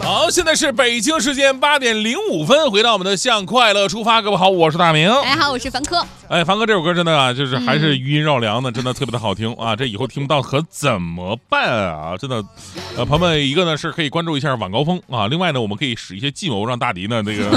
好，现在是北京时间8:05，回到我们的向快乐出发。各位好，我是大明。 好，我是凡科。 凡哥这首歌真的啊，就是还是余音绕梁的，真的特别的好听啊！这以后听不到可怎么办啊？真的，朋友们，一个呢是可以关注一下晚高峰啊，另外呢我们可以使一些计谋让大迪呢那个。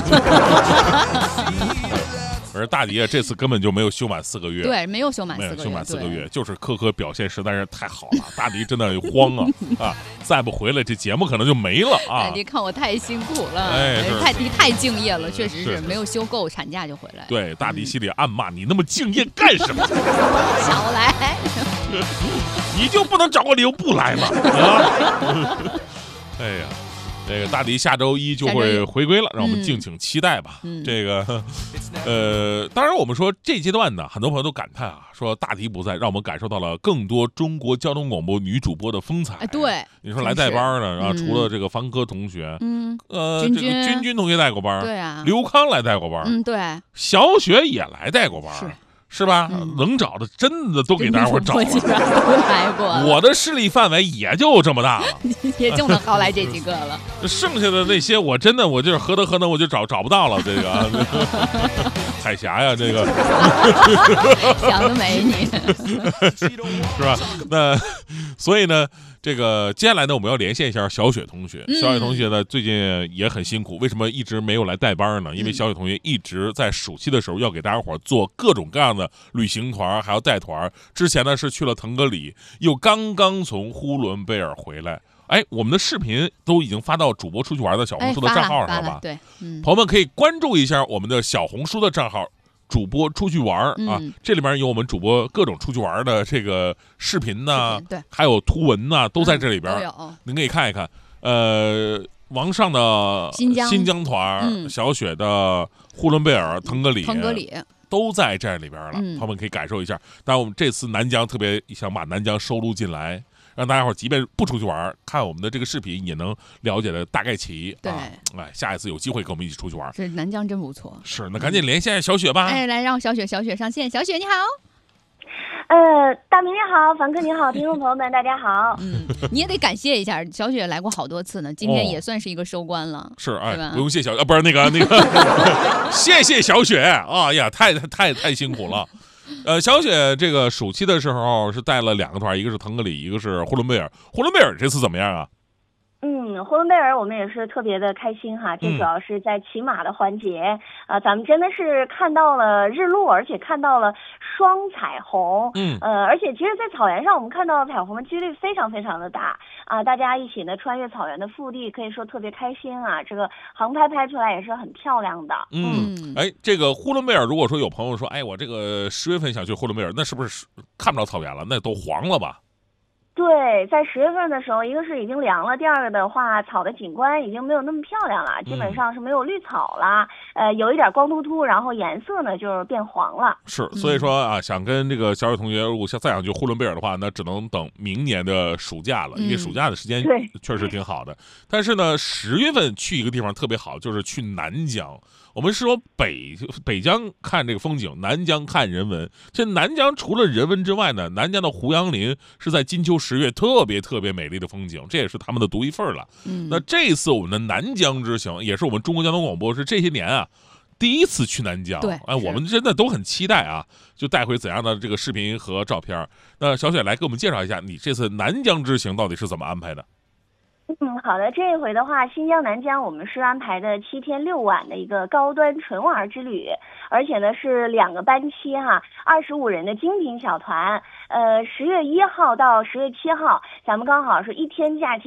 而大迪这次根本就没有休满4个月， 对，没有休满 4个月，就是科表现实在是太好了，大迪真的慌啊！再不回来，这节目可能就没了啊！ 大迪看我太辛苦了，太敬业了，确实是没有休够，产假就回来。 对，大迪心里暗骂你那么敬业干什么？ 少来， 你就不能找个理由不来吗？啊！哎呀。这个大迪下周一就会回归了，让我们敬请期待吧。这个，当然我们说这阶段呢，很多朋友都感叹啊，说大迪不在，让我们感受到了更多中国交通广播女主播的风采。 对， 你说来带班呢，然后除了这个凡科同学，这个君同学带过班， 对啊， 刘康来带过班， 对， 小雪也来带过班。是吧？能找的真的都给大家伙找了， 都来过。 我的势力范围也就这么大了， 也就能薅来这几个了。 剩下的那些，我就是何德何能，我就找不到了。这个海峡呀，这个想得美你， 是吧？那所以呢？这个接下来呢，我们要连线一下小雪同学。小雪同学呢，最近也很辛苦，为什么一直没有来带班呢？因为小雪同学一直在暑期的时候要给大家伙做各种各样的旅行团，还要带团。之前呢是去了腾格里，又刚刚从呼伦贝尔回来。我们的视频都已经发到主播出去玩的小红书的账号上了吧？ 对， 朋友们可以关注一下我们的小红书的账号。主播出去玩啊，这里面有我们主播各种出去玩的这个视频呐， 对， 还有图文呐，都在这里边。 都有， 您可以看一看。王上的新疆团，小雪的呼伦贝尔、腾格里都在这里边了，朋友们可以感受一下。但我们这次南疆特别想把南疆收录进来。让大家伙即便不出去玩，看我们的这个视频也能了解的大概齐。 对， 下一次有机会跟我们一起出去玩。 是南疆真不错。 是，那赶紧连线小雪吧。 来让小雪上线。小雪你好。 大明你好，凡哥你好，听众朋友们大家好。 你也得感谢一下小雪来过好多次呢，今天也算是一个收官了。 是，不用谢小雪，不是那个，谢谢小雪啊呀，太辛苦了。小雪这个暑期的时候是带了2个团，一个是腾格里，一个是呼伦贝尔。呼伦贝尔这次怎么样啊？ 呼伦贝尔我们也是特别的开心哈，最主要是在骑马的环节咱们真的是看到了日落，而且看到了双彩虹。而且其实在草原上我们看到彩虹的几率非常非常的大大家一起呢穿越草原的腹地，可以说特别开心啊。这个航拍出来也是很漂亮的。 这个呼伦贝尔，如果说有朋友说，我这个10月份想去呼伦贝尔，那是不是看不着草原了？那都黄了吧？ 对，在10月份的时候，一个是已经凉了，第二个的话，草的景观已经没有那么漂亮了，基本上是没有绿草了，有一点光秃秃，然后颜色呢就是变黄了。 是，所以说想跟这个小雪同学，如果再想去呼伦贝尔的话，那只能等明年的暑假了，因为暑假的时间确实挺好的。但是呢，10月份去一个地方特别好，就是去南疆。我们说北疆看这个风景，南疆看人文。这南疆除了人文之外呢，南疆的胡杨林是在金秋10月特别美丽的风景，这也是他们的独一份了。那这次我们的南疆之行，也是我们中国交通广播是这些年第一次去南疆。我们真的都很期待就带回怎样的这个视频和照片。那小雪来给我们介绍一下，你这次南疆之行到底是怎么安排的？ 好的，这一回的话，新疆南疆我们是安排的7天6晚的一个高端纯玩之旅，而且呢是2个班期25人的精品小团。10月1号到10月7号，咱们刚好是1天假期